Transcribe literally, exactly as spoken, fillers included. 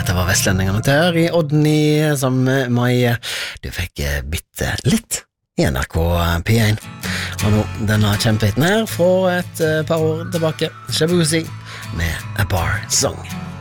Dette var Vestlendingene til i Odny som Maie. Du fikk bitte litt i N R K P én. Og nå denne kjempehiten her fra et par år tilbake, Shabuzi med A Bar Song.